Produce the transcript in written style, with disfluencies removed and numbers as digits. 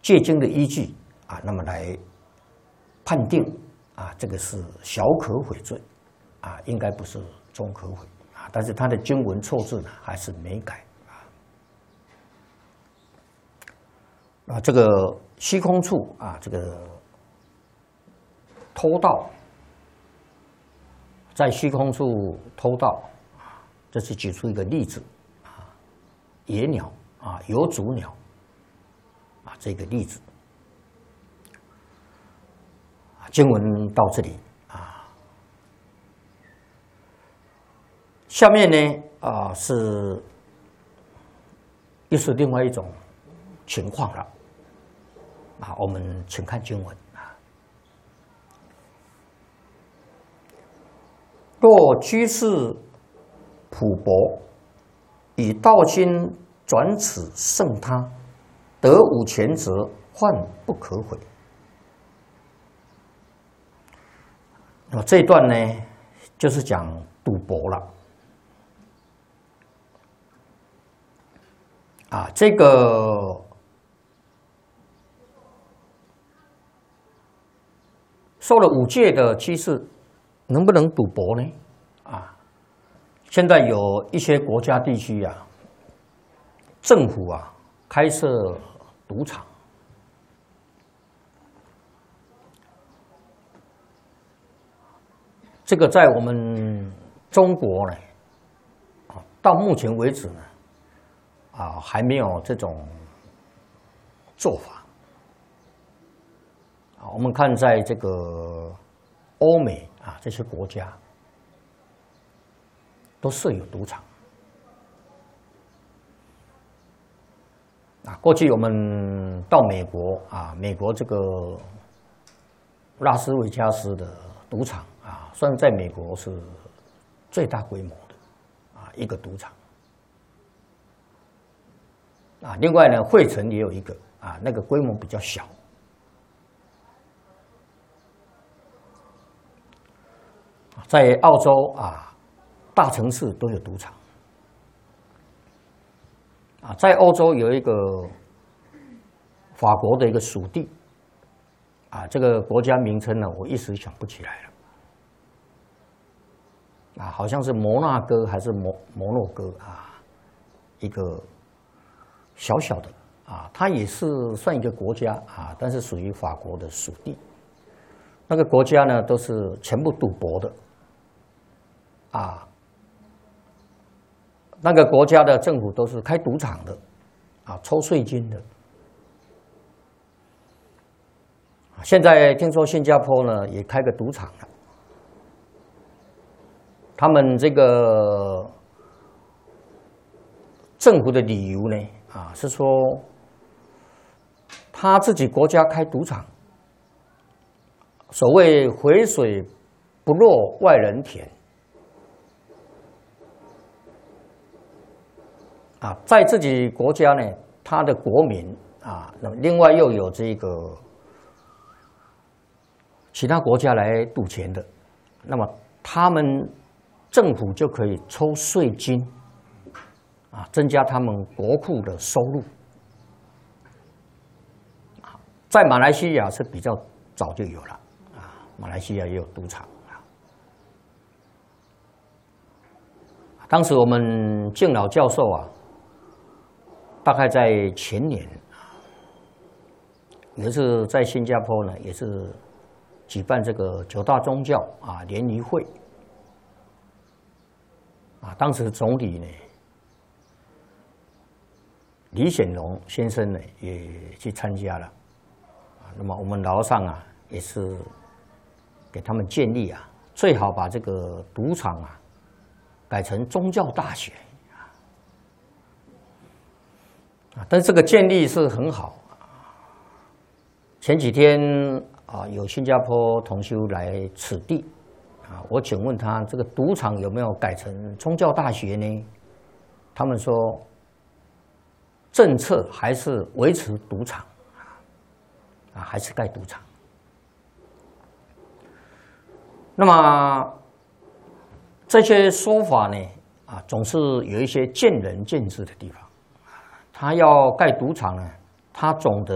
戒经的依据啊，那么来判定啊，这个是小可悔罪啊，应该不是中可悔啊。但是它的经文错字呢，还是没改啊。这个虚空处啊，这个偷盗，在虚空处偷盗啊，这是举出一个例子啊，野鸟啊，有主鸟啊，这个例子。经文到这里啊，下面呢啊又是另外一种情况了啊，我们请看经文啊。若居士朴薄，以道心转此胜他，得五钱则患不可悔。那么这一段呢，就是讲赌博了啊。这个受了五戒的居士，能不能赌博呢？啊，现在有一些国家地区啊，政府啊开设赌场。这个在我们中国呢，到目前为止呢，还没有这种做法。我们看在这个欧美啊这些国家，都设有赌场。过去我们到美国啊，美国这个拉斯维加斯的赌场啊，算是在美国是最大规模的一个赌场啊。另外呢，费城也有一个啊，那个规模比较小。在澳洲啊，大城市都有赌场啊。在欧洲有一个法国的一个属地啊，这个国家名称呢，我一时想不起来了啊，好像是摩纳哥还是摩洛哥啊，一个小小的啊，它也是算一个国家啊，但是属于法国的属地。那个国家呢，都是全部赌博的啊，那个国家的政府都是开赌场的啊，抽税金的。现在听说新加坡呢也开个赌场了，他们这个政府的理由呢啊是说，他自己国家开赌场，所谓肥水不落外人田啊，在自己国家呢，他的国民啊，那么另外又有这个其他国家来赌钱的，那么他们政府就可以抽税金啊，增加他们国库的收入。在马来西亚是比较早就有了啊，马来西亚也有赌场啊。当时我们敬老教授啊，大概在前年也是在新加坡呢，也是举办这个9大宗教啊联谊会啊，当时总理呢李显龙先生呢也去参加了啊。那么我们楼上啊也是给他们建议啊，最好把这个赌场啊改成宗教大学啊。但这个建议是很好。前几天啊，有新加坡同修来此地啊，我请问他这个赌场有没有改成宗教大学呢？他们说政策还是维持赌场啊，还是盖赌场。那么这些说法呢啊，总是有一些见仁见智的地方。他要盖赌场呢，他总的